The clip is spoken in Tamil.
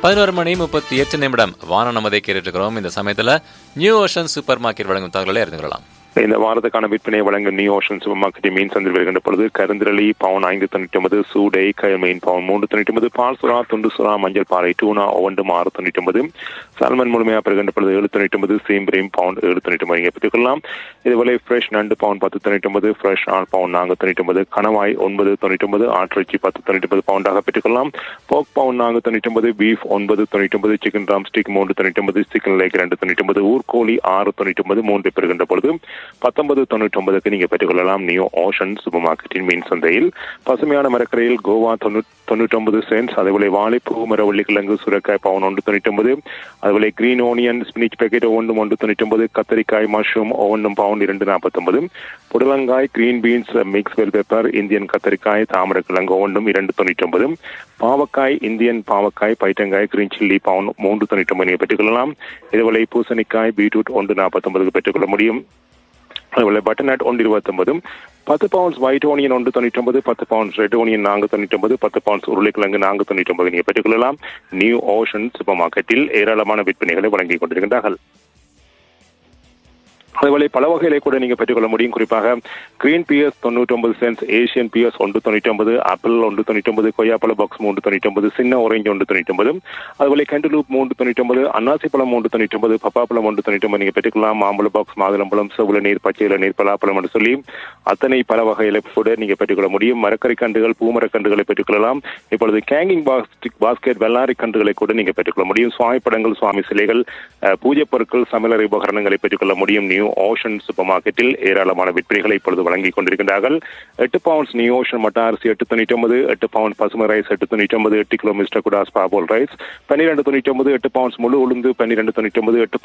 11:38 வானம் நமதை கேட்டுக்கிறோம். இந்த சமயத்துல நியூ ஓஷன் சூப்பர் மார்க்கெட் வழங்கும் தகவலை அறிந்து கொள்ளலாம். இந்த வாரத்துக்கான விற்பனை வழங்கும் நியூ ஓஷன் சூப்பர் மார்க்கெட் மீன் சந்தையில் வருகின்ற பொழுது கருந்திரளி பவுன் 5.99, சூடை மீன் பவுன் 3.99, பால் சுறா, துண்டு சுறா, மஞ்சள் பாறை, டூனா ஒவ்வொன்றும் 6.99, சால்மன் முழுமையாக பெறுகின்ற பொழுது 7.99, சீம்பிரீம் பவுன் 7.99 நீங்கள் பெற்றுக்கொள்ளலாம். இதுபோல ஃப்ரெஷ் நண்டு பவுன் 10.99, ஃப்ரெஷ் ஆல் பவுன் 4.99, கணவாய் 9.99, ஆட்டிறைச்சி 10.99 பவுண்டாக பெற்றுக்கொள்ளலாம். போக் பவுன் 4.99, பீஃப் 9.99, சிக்கன் ராம்ஸ்டிக் 3.99, சிக்கன் லேக் 2.99, ஊர்கோழி 6.99 3 பெறுகின்ற பொழுது 19.99 நீங்க பெற்றுக்கொள்ளலாம். நியூ ஓஷன் சூப்பர் மார்க்கெட்டின் மீன் சந்தையில் பசுமையான மரக்கரையில் கோவா 99 சென்ட்ஸ், அதேபோல வாழைப்பூ, மரவள்ளிக்கிழங்கு, சுரக்காய் பவுன் 1.99, அதுபோல கிரீன் ஓனியன் ஸ்பினிச் பேக்கெட் ஒவ்வொன்றும் 1.99, கத்தரிக்காய் மஷ்ரூம் ஒவ்வொன்றும் பவுன் 2.49, புடலங்காய், green beans, mix bell pepper, Indian கத்தரிக்காய், தாமரக்கிழங்கு ஒவ்வொன்றும் 2.99, பாவக்காய், இந்தியன் பாவக்காய், பைட்டங்காய், கிரீன் சில்லி பவுன் 3.99 நீங்கள் பெற்றுக்கொள்ளலாம். இதுபோல பூசணிக்காய், பீட்ரூட் 1.49 பெற்றுக்கொள்ள முடியும். அதுபோல butternut 1.29, 10 pounds white onion 1.99, 10 pounds red onion 4.99, 10 pounds உருளைக்கிழங்கு 4.99 நீங்கள் பெற்றுக்கொள்ளலாம். நியூ ஓஷன் சூப்பர் மார்க்கெட்டில் ஏராளமான விற்பனைகளை வழங்கிக் கொண்டிருக்கின்றார்கள். அதுபோல பல வகைகளை கூட நீங்க பெற்றுக்கொள்ள முடியும். குறிப்பாக green piers 99 cents, Asian piers 1.99, apple 1.99, கொய்யாப்பழ box 3.99, சின்ன ஆரஞ்சு 1.99, அதுபோல கேண்டலூப் 3.99, அன்னாசி பழம் 3.99, பப்பாப்பழம் 1.99 நீங்க பெற்றுக்கலாம். மாம்பழ பாக்ஸ், மாதுளம்பழம், செவ்வள நீர், பச்சை இளநீர், பலாப்பழம் என்று சொல்லி அத்தனை பல வகைகளை கூட நீங்க பெற்றுக்கொள்ள முடியும். மரக்கறி கண்டுகள், பூமரக்கண்டுகளை பெற்றுக்கொள்ளலாம். இப்பொழுது கேங்கிங் பாஸ்கெட் வெள்ளாரி கண்டுகளை கூட நீங்க பெற்றுக்கொள்ள முடியும். சுவாமி படங்கள், சுவாமி சிலைகள், பூஜை பொருட்கள், சமையலறை உபகரணங்களை பெற்றுக்கொள்ள முடியும். நியூ ஓஷன் சூப்பர் மார்க்கெட்டில் ஏராளமான விற்பனைகளை இப்பொழுது வழங்கிக் கொண்டிருக்கின்றார்கள். 8 பவுண்ட்ஸ் நியூ ஓஷன் மட்ட அரிசி 8.99, 8 பவுண்ட் பசுமை rice 8.99, 8 kilo mister kudos பாபோல் rice 12.99, 8 pounds முழு உளுந்து 12.99, 8